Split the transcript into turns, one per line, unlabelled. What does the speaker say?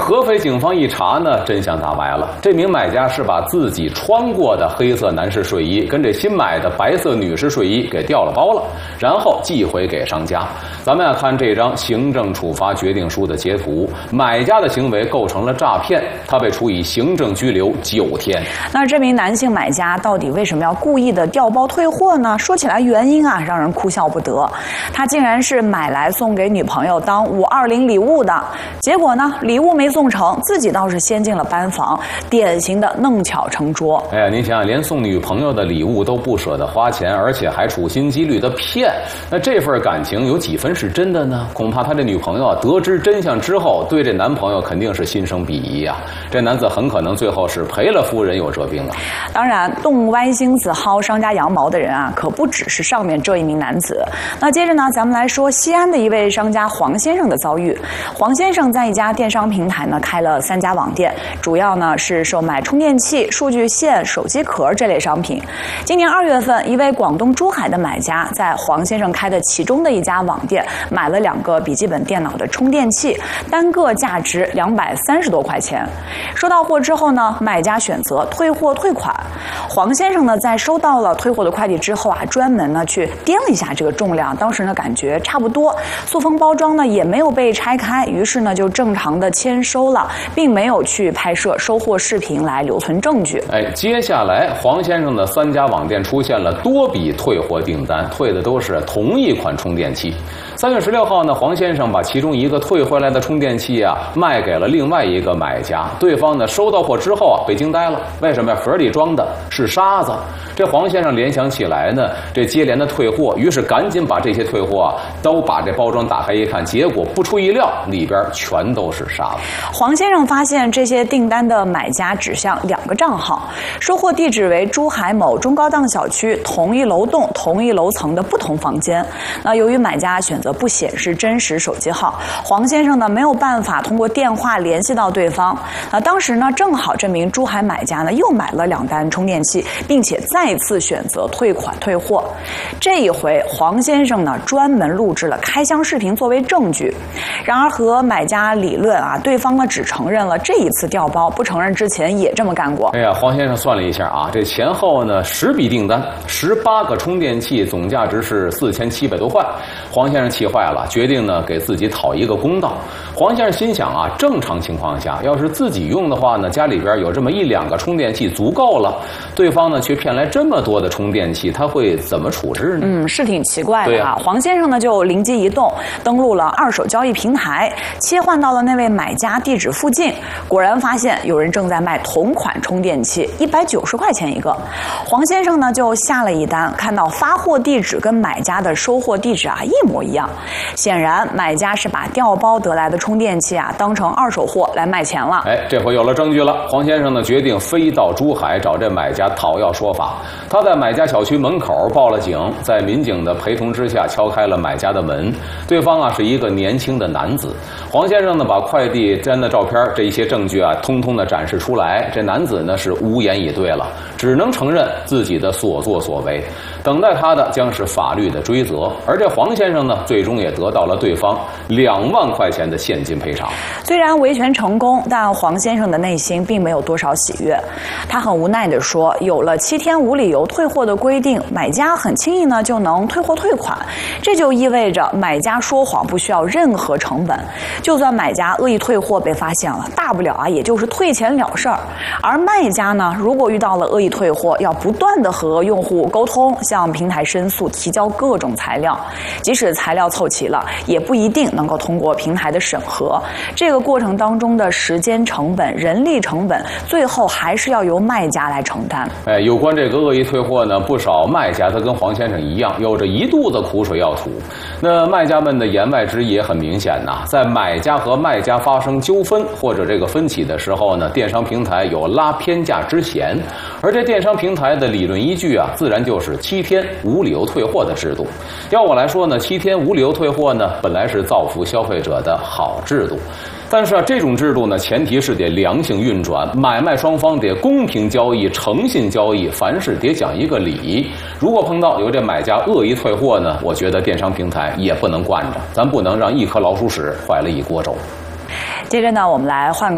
合肥警方一查呢，真相大白了。这名买家是把自己穿过的黑色男士睡衣跟这新买的白色女士睡衣给调了包了，然后寄回给商家。咱们看这张行政处罚决定书的截图，买家的行为构成了诈骗，他被处以行政拘留9天。
那这名男性买家到底为什么要故意的调包退货呢？说起来原因啊，让人哭笑不得。他竟然是买来送给女朋友当520礼物的，结果呢，礼物没送成，自己倒是先进了班房，典型的弄巧成拙。
哎呀，您想想，连送女朋友的礼物都不舍得花钱，而且还处心积虑的骗，那这份感情有几分是真的呢？恐怕他这女朋友得知真相之后，对这男朋友肯定是心生鄙夷啊。这男子很可能最后是赔了夫人又折兵了。
当然，动歪心思薅商家羊毛的人啊，可不只是上面这一名男子。那接着呢，咱们来说西安的一位商家黄先生的遭遇。黄先生在一家电商平台呢开了3家网店，主要呢是售卖充电器、数据线、手机壳这类商品。今年2月份，一位广东珠海的买家在黄先生开的其中的一家网店买了2个笔记本电脑的充电器，单个价值230多块钱。收到货之后呢，买家选择退货退款。黄先生呢在收到了退货的快递之后啊，专门呢去掂了一下这个重量，当时呢感觉差不多，塑封包装呢也没有被拆开，于是呢就正常的签收了，并没有去拍摄收货视频来留存证据。
接下来黄先生的3家网店出现了多笔退货订单，退的都是同一款充电器。3月16号呢，黄先生把其中一个退回来的充电器啊卖给了另外一个买家，对方呢收到货之后啊被惊呆了，为什么呀？盒里装的是沙子。这黄先生联想起来呢，这接连的退货，于是赶紧把这些退货啊都把这包装打开一看，结果不出意料，里边全都是沙子。
黄先生发现这些订单的买家指向2个账号，收货地址为珠海某中高档小区同一楼栋同一楼层的不同房间。那由于买家选择不显示真实手机号，黄先生呢没有办法通过电话联系到对方。当时呢正好这名珠海买家呢又买了2单充电器，并且再次选择退款退货。这一回黄先生呢专门录制了开箱视频作为证据。然而和买家理论啊，对方呢只承认了这一次调包，不承认之前也这么干过。
哎呀，黄先生算了一下啊，这前后呢10笔订单，18个充电器，总价值是4700多块。黄先生气坏了，决定呢给自己讨一个公道。黄先生心想啊，正常情况下，要是自己用的话呢，家里边有这么1、2个充电器足够了，对方呢却骗来这么多的充电器，他会怎么处置呢？
是挺奇怪的啊。黄先生呢就灵机一动，登录了2手交易平台，切换到了那位买家地址附近，果然发现有人正在卖同款充电器，190块钱一个。黄先生呢就下了一单，看到发货地址跟买家的收货地址啊一模一样，显然买家是把调包得来的充电器啊当成2手货来卖钱了。
这回有了证据了，黄先生呢决定飞到珠海找这买家讨要说法。他在买家小区门口报了警，在民警的陪同之下敲开了买家的门。对方啊是一个年轻的男子。黄先生呢把快递单的照片这一些证据啊通通的展示出来，这男子呢是无言以对了，只能承认自己的所作所为，等待他的将是法律的追责。而这黄先生呢最终也得到了对方2万块钱的现金赔偿。
虽然维权成功，但黄先生的内心并没有多少喜悦。他很无奈地说，有了7天无理由退货的规定，买家很轻易呢就能退货退款，这就意味着买家说谎不需要任何成本，就算买家恶意退货被发现了，大不了啊也就是退钱了事儿。而卖家呢，如果遇到了恶意退货，要不断的和用户沟通，向平台申诉，提交各种材料，即使材料凑齐了，也不一定能够通过平台的审核。这个过程当中的时间成本、人力成本，最后还是要由卖家来承担。
有关这个恶意退货呢，不少卖家他跟黄先生一样，有着一肚子苦水要吐。那卖家们的言外之意也很明显呐，在买家和卖家发生纠纷或者这个分歧的时候呢，电商平台有拉偏价之嫌，而这电商平台的理论依据啊，自然就是7天无理由退货的制度。要我来说呢，7天无理由退货呢，本来是造福消费者的好制度。但是啊，这种制度呢，前提是得良性运转，买卖双方得公平交易、诚信交易，凡事得讲一个理。如果碰到有这买家恶意退货呢，我觉得电商平台也不能惯着，咱不能让一颗老鼠屎坏了一锅粥。
接着呢，我们来换个